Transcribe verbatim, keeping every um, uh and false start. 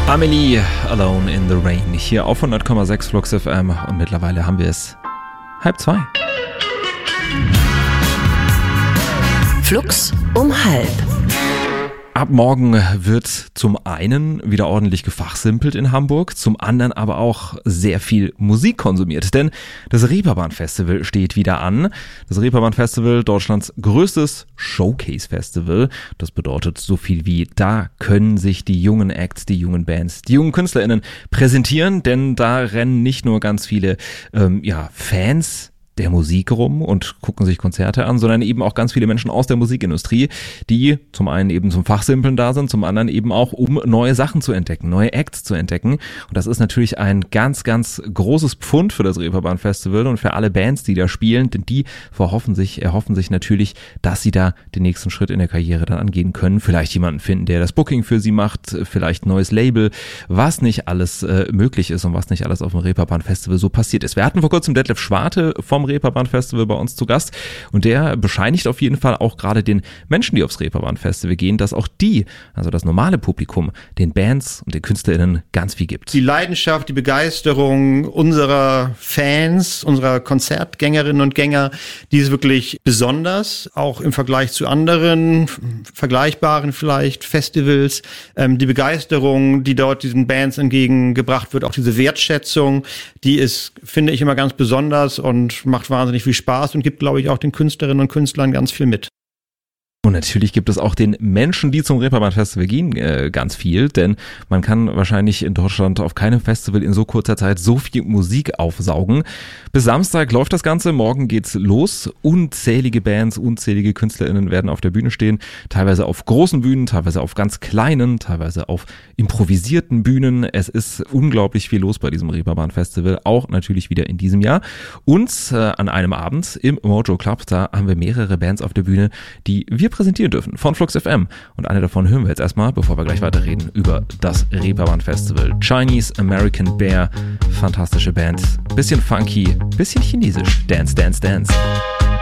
Amelie, Alone in the Rain, hier auf hundert Komma sechs Flux F M und mittlerweile haben wir es halb zwei. Flux um halb. Ab morgen wird zum einen wieder ordentlich gefachsimpelt in Hamburg, zum anderen aber auch sehr viel Musik konsumiert, denn das Reeperbahn-Festival steht wieder an. Das Reeperbahn-Festival, Deutschlands größtes Showcase-Festival. Das bedeutet so viel wie, da können sich die jungen Acts, die jungen Bands, die jungen KünstlerInnen präsentieren, denn da rennen nicht nur ganz viele ähm, ja, Fans der Musik rum und gucken sich Konzerte an, sondern eben auch ganz viele Menschen aus der Musikindustrie, die zum einen eben zum Fachsimpeln da sind, zum anderen eben auch, um neue Sachen zu entdecken, neue Acts zu entdecken. Und das ist natürlich ein ganz, ganz großes Pfund für das Reeperbahn Festival und für alle Bands, die da spielen, denn die verhoffen sich, erhoffen sich natürlich, dass sie da den nächsten Schritt in der Karriere dann angehen können. Vielleicht jemanden finden, der das Booking für sie macht, vielleicht ein neues Label, was nicht alles äh, möglich ist und was nicht alles auf dem Reeperbahn Festival so passiert ist. Wir hatten vor kurzem Detlef Schwarte vom Reeperbahn Festival bei uns zu Gast und der bescheinigt auf jeden Fall auch gerade den Menschen, die aufs Reeperbahn Festival gehen, dass auch die, also das normale Publikum, den Bands und den KünstlerInnen ganz viel gibt. Die Leidenschaft, die Begeisterung unserer Fans, unserer Konzertgängerinnen und Gänger, die ist wirklich besonders, auch im Vergleich zu anderen vergleichbaren vielleicht Festivals. Ähm, die Begeisterung, die dort diesen Bands entgegengebracht wird, auch diese Wertschätzung, die ist, finde ich, immer ganz besonders und macht wahnsinnig viel Spaß und gibt, glaube ich, auch den Künstlerinnen und Künstlern ganz viel mit. Und natürlich gibt es auch den Menschen, die zum Reeperbahn Festival gehen, äh, ganz viel, denn man kann wahrscheinlich in Deutschland auf keinem Festival in so kurzer Zeit so viel Musik aufsaugen. Bis Samstag läuft das Ganze, morgen geht's los. Unzählige Bands, unzählige KünstlerInnen werden auf der Bühne stehen, teilweise auf großen Bühnen, teilweise auf ganz kleinen, teilweise auf improvisierten Bühnen. Es ist unglaublich viel los bei diesem Reeperbahn Festival, auch natürlich wieder in diesem Jahr. Und äh, an einem Abend im Mojo Club, da haben wir mehrere Bands auf der Bühne, die wir präsentieren dürfen von Flux F M. Und eine davon hören wir jetzt erstmal, bevor wir gleich weiterreden über das Reeperbahn Festival. Chinese American Bear, fantastische Band. Bisschen funky, bisschen chinesisch. Dance, dance, dance.